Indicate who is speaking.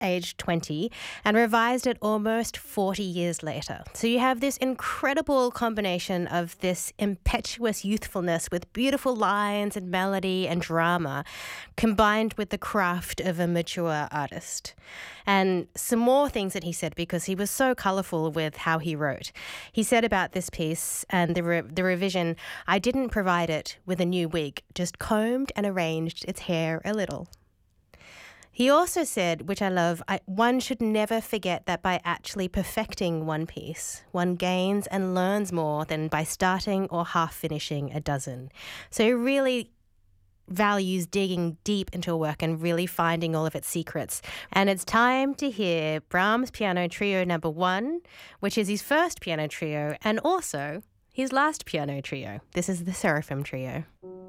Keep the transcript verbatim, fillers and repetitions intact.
Speaker 1: age twenty and revised it almost forty years later. So you have this incredible combination of this impetuous youthfulness with beautiful lines and melody and drama combined with the craft of a mature artist. And some more things that he said, because he was so colourful with how he wrote. He said about this piece and the, re- the revision, "I didn't provide it with a new wig, just combed and arranged its hair a little." He also said, which I love, I, one should never forget that by actually perfecting one piece, one gains and learns more than by starting or half finishing a dozen. So he really values digging deep into a work and really finding all of its secrets. And it's time to hear Brahms Piano Trio number one, which is his first piano trio and also his last piano trio. This is the Seraphim Trio.